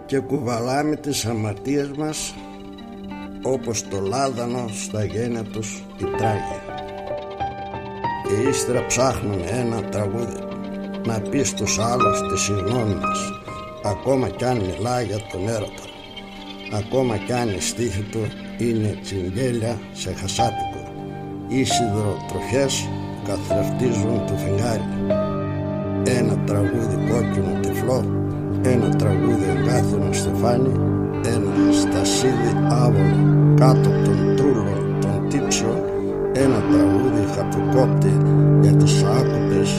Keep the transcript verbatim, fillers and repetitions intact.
και κουβαλάμε τις αμαρτίες μας όπως το λάδανο στα γένια τους η τράγια. Και ύστερα ψάχνουμε ένα τραγούδι να πει στους άλλους τη συγγνώμη μας, ακόμα κι αν μιλάει για τον έρωτα, ακόμα κι αν η στίχη του είναι τσιγγέλια σε χασάπικο ή σιδηροτροχές που καθρεφτίζουν το φεγγάρι. Ένα τραγούδι κόκκινο τυφλό, ένα τραγούδι εγκάθινο στεφάνι, ένα στασίδι άβολο κάτω από τον τρούλο των τύψεων, ένα τραγούδι χαρτοκόπτη